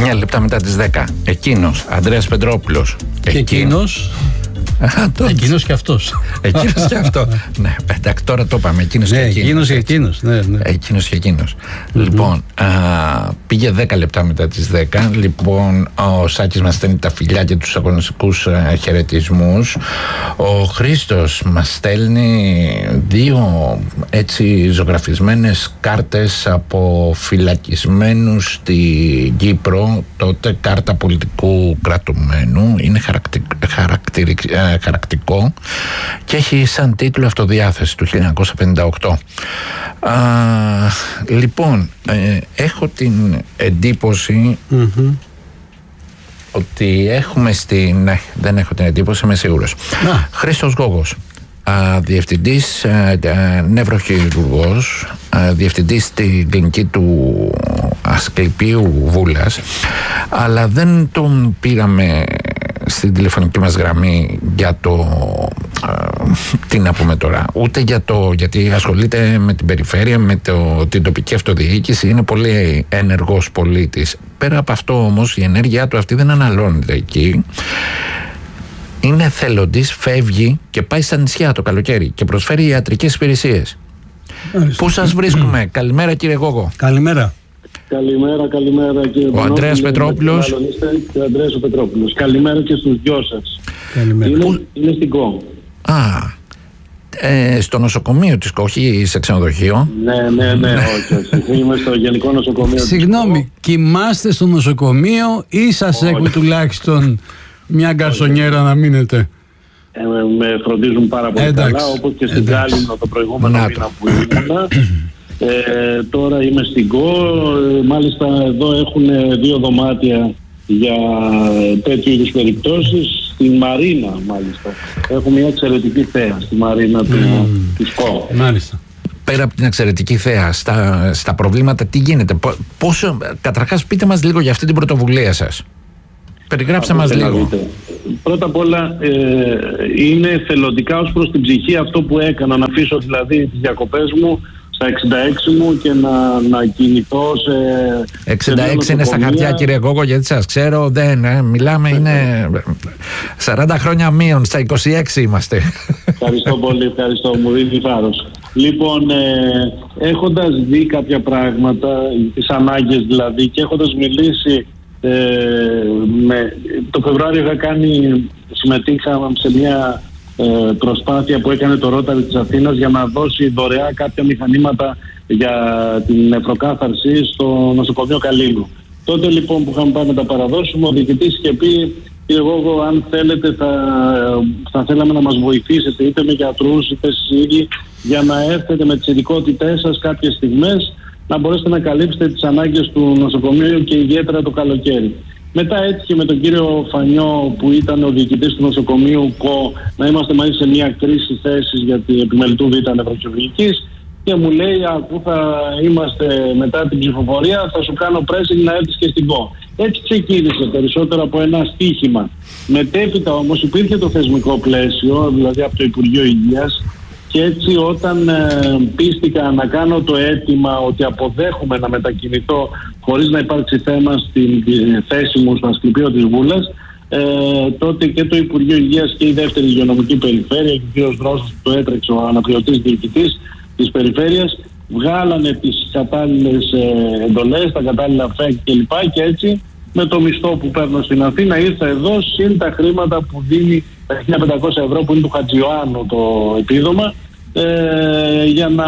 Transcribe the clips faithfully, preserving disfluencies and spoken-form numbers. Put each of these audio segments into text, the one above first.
εννιά λεπτά μετά τις δέκα. Εκείνος, Ανδρέας Πετρόπουλος. Και εκείνος. Εκείνος και αυτός. Εκείνος και αυτό. Ναι, εντάξει, τώρα το είπαμε. Εκείνος ναι, και εκείνος. Εκείνος και εκείνος. Ναι, ναι. Εκείνος και εκείνος. Mm-hmm. Λοιπόν, α, πήγε δέκα λεπτά μετά τις δέκα. Λοιπόν, ο Σάκης μας στέλνει τα φιλιά και τους αγωνιστικούς χαιρετισμούς. Ο Χρήστος μας στέλνει δύο έτσι ζωγραφισμένες κάρτες από φυλακισμένους στην Κύπρο. Τότε κάρτα πολιτικού κρατουμένου. Είναι χαρακτηριστικό. χαρακτικό και έχει σαν τίτλο «Αυτοδιάθεση» του χίλια εννιακόσια πενήντα οκτώ. Α, λοιπόν, ε, έχω την εντύπωση mm-hmm. ότι έχουμε στην... Ναι, δεν έχω την εντύπωση, είμαι σίγουρος. Ah. Χρήστος Γόγος, α, διευθυντής, α, νευροχειρουργός, α, διευθυντής στην κλινική του Ασκληπίου Βούλας, αλλά δεν τον πήραμε στην τηλεφωνική μας γραμμή για το ε, τι να πούμε τώρα, ούτε για το, γιατί ασχολείται με την περιφέρεια, με το, την τοπική αυτοδιοίκηση, είναι πολύ ενεργός πολίτης. Πέρα από αυτό όμως η ενέργειά του αυτή δεν αναλώνεται εκεί. Είναι θελοντής, φεύγει και πάει στα νησιά το καλοκαίρι και προσφέρει ιατρικές υπηρεσίες. Πού σας βρίσκουμε? Καλημέρα κύριε Γόγο. Καλημέρα. Καλημέρα, καλημέρα κύριε Ο Ανδρέας Πετρόπουλος. Ο Ανδρέας Πετρόπουλος. Καλημέρα και στους δυο σας. Καλημέρα. Είναι, είναι στην ΚΟ. Α, ε, στο νοσοκομείο της ΚΟ, όχι σε ξενοδοχείο. Ναι, ναι, ναι, όχι, όχι. Είμαι στο Γενικό Νοσοκομείο. Συγγνώμη, κοιμάστε στο νοσοκομείο ή σας έχουν τουλάχιστον μια γκαρσονιέρα να μείνετε? Ε, με φροντίζουν πάρα πολύ εντάξει, καλά, όπως και στην Κάλυμνο το προηγούμενο μήνα που ήμουνα. Ε, τώρα είμαι στην ΚΟ, ε, μάλιστα εδώ έχουν δύο δωμάτια για τέτοιου είδους περιπτώσεις. Στην Μαρίνα μάλιστα έχουμε μια εξαιρετική θέα στη Μαρίνα mm. του, της ΚΟ. Μάλιστα. Πέρα από την εξαιρετική θέα, στα, στα προβλήματα τι γίνεται? Πώς, καταρχάς πείτε μας λίγο για αυτή την πρωτοβουλία σας. Περιγράψτε μας λίγο. Δείτε. Πρώτα απ' όλα ε, είναι θελοντικά ως προς την ψυχή αυτό που έκανα, να αφήσω δηλαδή τις διακοπές μου στα εξήντα έξι μου και να, να κινηθώ σε... εξήντα έξι είναι στα χαρτιά κύριε Γόγο, γιατί σας ξέρω, δεν, ε, μιλάμε, είναι σαράντα χρόνια μείον, στα είκοσι έξι είμαστε. Ευχαριστώ πολύ, ευχαριστώ, μου δίνει θάρρος. Λοιπόν, ε, έχοντας δει κάποια πράγματα, τις ανάγκες δηλαδή, και έχοντας μιλήσει ε, με, το Φεβρουάριο είχα κάνει, συμμετείχα σε μια Ε, προσπάθεια που έκανε το Ρόταρι της Αθήνας για να δώσει δωρεά κάποια μηχανήματα για την νεφροκάθαρση στο νοσοκομείο Καλύμνου. Τότε λοιπόν που είχαμε πάει να τα παραδώσουμε, ο διοικητής είχε πει: κύριε Γόγο, αν θέλετε θα, θα θέλαμε να μας βοηθήσετε είτε με γιατρούς είτε εσείς ίδιοι, για να έρθετε με τις ειδικότητές σας κάποιες στιγμές να μπορέσετε να καλύψετε τις ανάγκες του νοσοκομείου και ιδιαίτερα το καλοκαίρι. Μετά έτυχε με τον κύριο Φανιό που ήταν ο διοικητής του νοσοκομείου ΚΟ να είμαστε μαζί σε μια κρίση θέσης για την επιμελητού Β' νευροχειρουργικής και μου λέει: αφού θα είμαστε μετά την ψηφοφορία θα σου κάνω πρέσινγκ να έρθεις και στην ΚΟ. Έτσι ξεκίνησε περισσότερο από ένα στοίχημα. Μετέπειτα όμως υπήρχε το θεσμικό πλαίσιο, δηλαδή από το Υπουργείο Υγείας, και έτσι όταν ε, πίστηκα να κάνω το αίτημα ότι αποδέχομαι να μετακινηθώ χωρίς να υπάρξει θέμα στην θέση μου στο Ασκληπείο της Βούλας, ε, τότε και το Υπουργείο Υγείας και η δεύτερη υγειονομική περιφέρεια και ο κ. Δρόσος που το έτρεξε, ο αναπληρωτής διοικητής της περιφέρειας, βγάλανε τις κατάλληλες ε, εντολές, τα κατάλληλα φεκ κλπ. Και έτσι με το μισθό που παίρνω στην Αθήνα ήρθα εδώ, συν τα χρήματα που δίνει, τα χίλια πεντακόσια ευρώ που είναι του Χατζιωάννου το επίδομα, ε, για να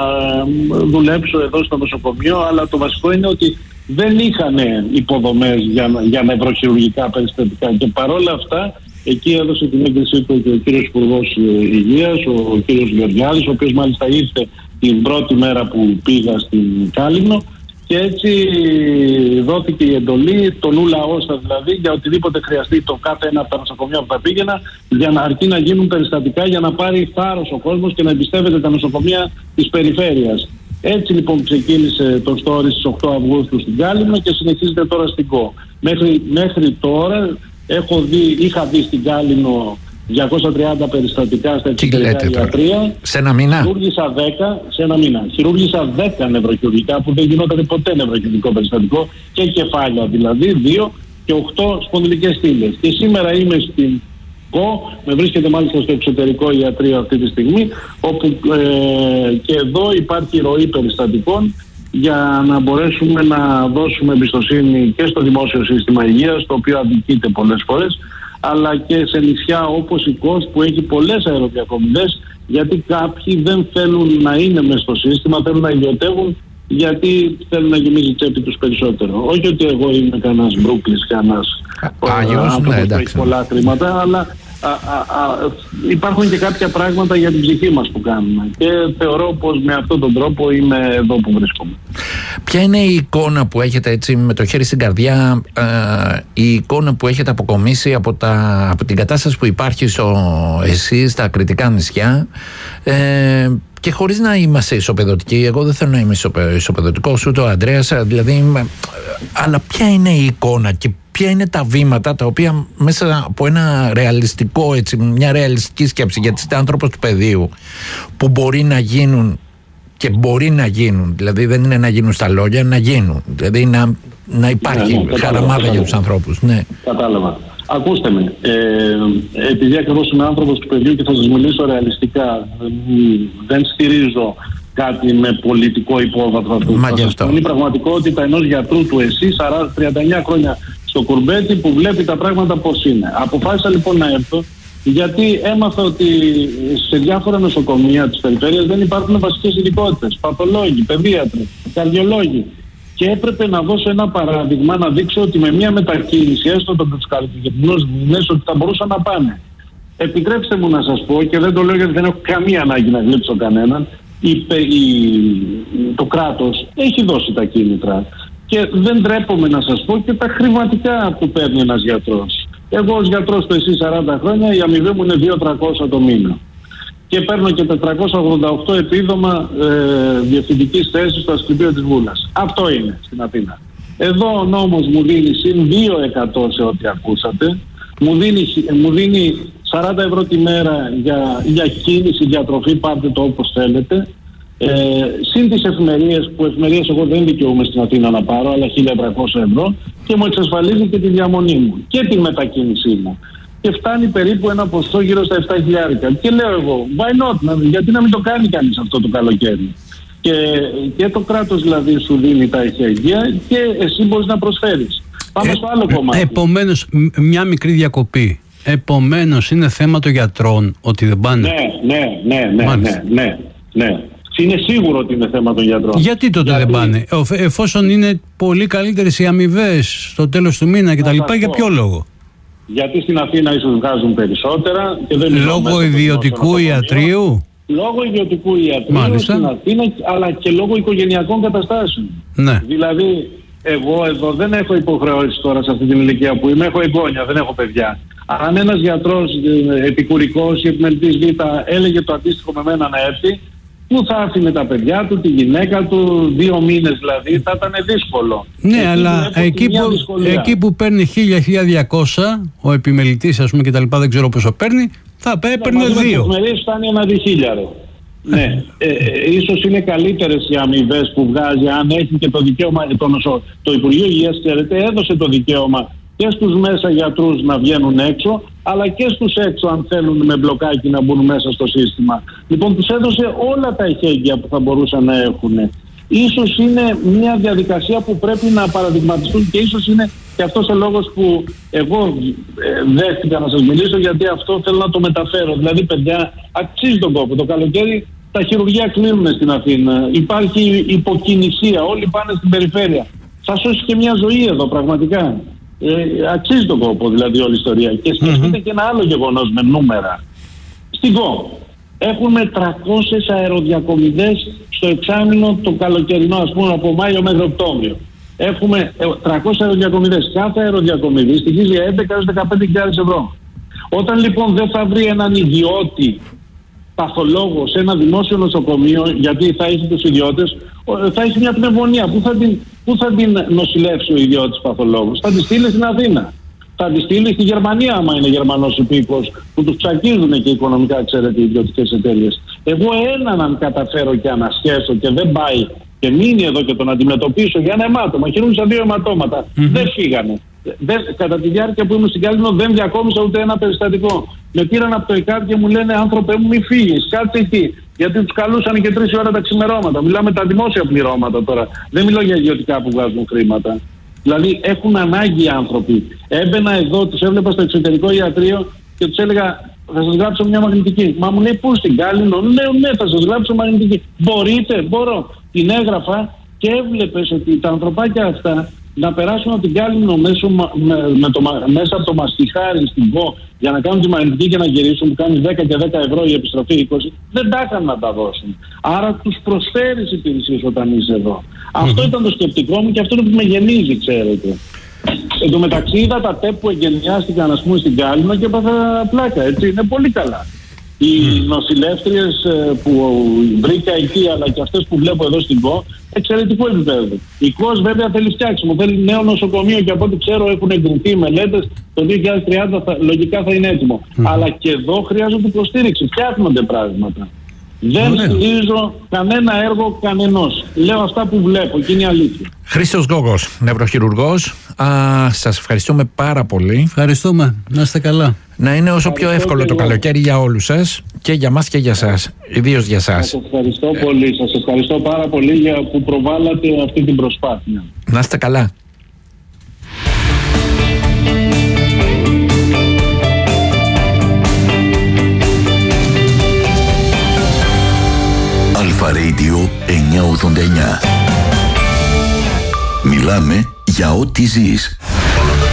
δουλέψω εδώ στο νοσοκομείο. Αλλά το βασικό είναι ότι δεν είχαν υποδομές για, για νευροχειρουργικά περιστατικά και παρόλα αυτά εκεί έδωσε την έγκρισή του και ο κύριος Υπουργός Υγείας, ο κύριος Γεωργιάδης, ο οποίος μάλιστα ήρθε την πρώτη μέρα που πήγα στην Κάλυμνο, και έτσι δόθηκε η εντολή, το νου λαόστα δηλαδή, για οτιδήποτε χρειαστεί το κάθε ένα από τα νοσοκομεία που θα πήγαινα, για να αρκεί να γίνουν περιστατικά, για να πάρει θάρρος ο κόσμος και να εμπιστεύεται τα νοσοκομεία της περιφέρειας. Έτσι λοιπόν ξεκίνησε το story στις οκτώ Αυγούστου στην Κάλυμνο και συνεχίζεται τώρα στην ΚΟ. Μέχρι, μέχρι τώρα έχω δει, είχα δει στην Κάλυμνο διακόσια τριάντα περιστατικά στα εξωτερικά ιατρεία. Σε ένα μήνα. Χειρούργησα δέκα σε ένα μήνα. Χειρούργησα δέκα νευροχειρουργικά που δεν γινόταν ποτέ νευροχειρουργικό περιστατικό, και κεφάλια δηλαδή, δύο και οκτώ σπονδυλικές στήλες. Και σήμερα είμαι στην ΚΟ, με βρίσκεται μάλιστα στο εξωτερικό ιατρείο αυτή τη στιγμή, όπου ε, και εδώ υπάρχει ροή περιστατικών για να μπορέσουμε να δώσουμε εμπιστοσύνη και στο δημόσιο σύστημα υγείας, το οποίο αδικείται πολλές φορές, αλλά και σε νησιά όπως η Κος που έχει πολλές αεροδιακομιδές, γιατί κάποιοι δεν θέλουν να είναι μες στο σύστημα, θέλουν να ιδιωτεύουν γιατί θέλουν να γεμίζει η τσέπη τους περισσότερο. Όχι ότι εγώ είμαι κανένας Μπρούκλης, κανένας άνθρωπος που έχει πολλά χρήματα, αλλά Α, α, α, υπάρχουν και κάποια πράγματα για την ψυχή μας που κάνουμε, και θεωρώ πως με αυτόν τον τρόπο είμαι εδώ που βρίσκομαι. Ποια είναι η εικόνα που έχετε, έτσι με το χέρι στην καρδιά, ε, η εικόνα που έχετε αποκομίσει από, τα, από την κατάσταση που υπάρχει στο, εσείς στα Κρητικά νησιά, ε, και χωρίς να είμαστε ισοπεδωτικοί? Εγώ δεν θέλω να είμαι ισοπεδωτικός, ούτε ο Ανδρέας, δηλαδή, αλλά ποια είναι η εικόνα και ποια είναι τα βήματα τα οποία μέσα από ένα ρεαλιστικό, έτσι, μια ρεαλιστική σκέψη, γιατί είστε άνθρωπος του πεδίου, που μπορεί να γίνουν και μπορεί να γίνουν, δηλαδή δεν είναι να γίνουν στα λόγια, να γίνουν, δηλαδή να, να υπάρχει ναι, ναι, χαραμάδα για τους ανθρώπους. Ναι. Κατάλαβα. Ακούστε με, ε, επειδή ακριβώς είμαι άνθρωπος του παιδιού και θα σας μιλήσω ρεαλιστικά, δεν στηρίζω κάτι με πολιτικό υπόβαθρο. Είναι η πραγματικότητα ενός γιατρού του ΕΣΥ, τριάντα εννιά χρόνια στο κουρμπέτι, που βλέπει τα πράγματα πώς είναι. Αποφάσισα λοιπόν να έρθω, γιατί έμαθα ότι σε διάφορα νοσοκομεία της περιφέρειας δεν υπάρχουν βασικές ειδικότητες. Παθολόγοι, παιδίατροι, καρδιολόγοι. Και έπρεπε να δώσω ένα παράδειγμα, να δείξω ότι με μια μετακίνηση, έστω των καλοκαιρινούς μήνες, ότι θα μπορούσαν να πάνε. Επιτρέψτε μου να σας πω, και δεν το λέω γιατί δεν έχω καμία ανάγκη να γλύψω κανέναν, η, η, το κράτος έχει δώσει τα κίνητρα. Και δεν τρέπομαι να σας πω και τα χρηματικά που παίρνει ένας γιατρός. Εγώ ως γιατρός του ΕΣΥ σαράντα χρόνια, η αμοιβή μου είναι δύο χιλιάδες τριακόσια το μήνα. Και παίρνω και τετρακόσια ογδόντα οκτώ επίδομα ε, διευθυντικής θέσης στο Ασκληπείο της Βούλας. Αυτό είναι στην Αθήνα. Εδώ ο νόμος μου δίνει συν δύο εκατό σε ό,τι ακούσατε. Μου δίνει, μου δίνει σαράντα ευρώ τη μέρα για, για κίνηση, διατροφή, πάρτε το όπως θέλετε. Ε, συν τις εφημερίες, που εφημερίες εγώ δεν δικαιούμαι στην Αθήνα να πάρω, αλλά χίλια τριακόσια ευρώ, και μου εξασφαλίζει και τη διαμονή μου και τη μετακίνησή μου. Και φτάνει περίπου ένα ποσό γύρω στα επτά χιλιάρικα. Και λέω εγώ, why not, γιατί να μην το κάνει κανείς αυτό το καλοκαίρι? Και, και το κράτος δηλαδή σου δίνει τα εχέγγυα και εσύ μπορείς να προσφέρεις. Πάμε ε, στο άλλο κομμάτι. Επομένως, μια μικρή διακοπή. Επομένως, είναι θέμα των γιατρών ότι δεν πάνε. Ναι, ναι, ναι, ναι, ναι, ναι, ναι. Είναι σίγουρο ότι είναι θέμα των γιατρών. Γιατί τότε γιατί... δεν πάνε, εφόσον είναι πολύ καλύτερες οι αμοιβές στο τέλος του μήνα κτλ. Για ποιο λόγο? Γιατί στην Αθήνα ίσως βγάζουν περισσότερα και δεν λόγω ιδιωτικού ιατρίου. Λόγω ιδιωτικού ιατρίου Μάλιστα. στην Αθήνα, αλλά και λόγω οικογενειακών καταστάσεων. Ναι. Δηλαδή, εγώ εδώ δεν έχω υποχρεώσεις τώρα σε αυτή την ηλικία που είμαι, έχω εγγόνια, δεν έχω παιδιά. Αν ένας γιατρός επικουρικός ή επιμελητής Β έλεγε το αντίστοιχο με μένα να έρθει, πού θα άφηνε τα παιδιά του, τη γυναίκα του, δύο μήνες δηλαδή, θα ήταν δύσκολο. Ναι, εκεί αλλά εκεί που, εκεί που παίρνει χίλια, χίλια διακόσια, ο επιμελητής ας πούμε και τα λοιπά, δεν ξέρω πόσο παίρνει, θα παίρνει δύο. Με τις φτάνει ένα διχίλιαρο. Ναι, ε, ε, ίσως είναι καλύτερες οι αμοιβές που βγάζει, αν έχει και το δικαίωμα, το, νοσο, το Υπουργείο Υγείας, ξέρετε, έδωσε το δικαίωμα και στους μέσα γιατρούς να βγαίνουν έξω, αλλά και στους έξω αν θέλουν με μπλοκάκι να μπουν μέσα στο σύστημα. Λοιπόν, τους έδωσε όλα τα εχέγγυα που θα μπορούσαν να έχουν. Ίσως είναι μια διαδικασία που πρέπει να παραδειγματιστούν και ίσως είναι και αυτός ο λόγος που εγώ ε, δέχτηκα να σας μιλήσω, γιατί αυτό θέλω να το μεταφέρω. Δηλαδή, παιδιά, αξίζει τον κόπο. Το καλοκαίρι τα χειρουργεία κλείνουν στην Αθήνα. Υπάρχει υποκινησία. Όλοι πάνε στην περιφέρεια. Θα σώσει και μια ζωή εδώ, πραγματικά. Ε, αξίζει τον κόπο δηλαδή όλη η ιστορία. Και σκεφτείτε mm-hmm. και ένα άλλο γεγονός με νούμερα. Στην ΚΟ έχουμε τριακόσιες αεροδιακομιδές στο εξάμηνο το καλοκαιρινό, ας πούμε από Μάιο μέχρι Οκτώβριο. Έχουμε τριακόσιες αεροδιακομιδές. Κάθε αεροδιακομιδή στοιχίζει έντεκα έως δεκαπέντε χιλιάδες ευρώ. Όταν λοιπόν δεν θα βρει έναν ιδιώτη παθολόγο σε ένα δημόσιο νοσοκομείο, γιατί θα έχει τους ιδιώτες, θα έχει μια πνευμονία. Πού θα την, πού θα την νοσηλεύσει ο ιδιώτης παθολόγος? Θα τη στείλει στην Αθήνα. Θα τη στείλει στη Γερμανία, άμα είναι Γερμανός υπήκος, που τους τσακίζουν και οικονομικά, ξέρετε, οι ιδιωτικές εταιρείες. Εγώ έναν αν καταφέρω και ανασχέσω και δεν πάει και μείνει εδώ και τον αντιμετωπίσω για ένα αιμάτωμα, χειρούσα δύο αιματώματα, mm-hmm. δεν φύγανε. Δεν, κατά τη διάρκεια που ήμουν στην Κάλυμνο δεν διακόμισα ούτε ένα περιστατικό. Με πήραν από το ΕΚΑΒ και μου λένε, άνθρωπε μου, μη φύγεις, κάτσε εκεί. Γιατί τους καλούσαν και τρεις ώρα τα ξημερώματα. Μιλάμε τα δημόσια πληρώματα τώρα. Δεν μιλώ για ιδιωτικά που βγάζουν χρήματα. Δηλαδή έχουν ανάγκη οι άνθρωποι. Έμπαινα εδώ, τους έβλεπα στο εξωτερικό ιατρείο και τους έλεγα, θα σας γράψω μια μαγνητική. Μα μου λέει, πού, στην Κάλυμνο? Ναι, ναι, θα σας γράψω μαγνητική. Μπορείτε? Μπορώ. Την έγραφα και έβλεπες ότι τα ανθρωπάκια αυτά να περάσουν από την Κάλυμνο μέσω, με, με το, μέσα από το μαστιχάρι στην Κο για να κάνουν τη μαγνητική και να γυρίσουν, που κάνει δέκα και δέκα ευρώ η επιστροφή είκοσι, δεν τα είχαν να τα δώσουν. Άρα τους προσφέρεις υπηρεσίες όταν είσαι εδώ. Mm-hmm. Αυτό ήταν το σκεπτικό μου και αυτό είναι που με γεννίζει, ξέρετε. Εν τω μεταξύ είδα τα τεπ που εγκαινιάστηκαν, ας πούμε, στην Κάλυμνο και έπαθα πλάκα, έτσι, είναι πολύ καλά. Οι mm. νοσηλεύτριες που βρήκα εκεί, αλλά και αυτές που βλέπω εδώ στην ΚΟ, εξαιρετικό επίπεδο. Η ΚΟΣ βέβαια θέλει φτιάξιμο, θέλει νέο νοσοκομείο και από ό,τι ξέρω έχουν εγκριθεί μελέτες, το δύο χιλιάδες τριάντα θα, λογικά θα είναι έτοιμο. Mm. Αλλά και εδώ χρειάζονται υποστήριξη, φτιάχνονται πράγματα. Δεν στηρίζω κανένα έργο κανενός. Λέω αυτά που βλέπω και είναι η αλήθεια. Χρήστος Γκόγκος, νευροχειρουργός. Α, σας ευχαριστούμε πάρα πολύ. Ευχαριστούμε. Να είστε καλά. Να είναι όσο πιο εύκολο το καλοκαίρι για όλους σας, και για μας και για σας. Ιδίως για σας. Σας ευχαριστώ πολύ. Σας ευχαριστώ πάρα πολύ για που προβάλλατε αυτή την προσπάθεια. Να είστε καλά. Αλφα Radio εννιακόσια ογδόντα εννιά. Μιλάμε για ό,τι ζεις.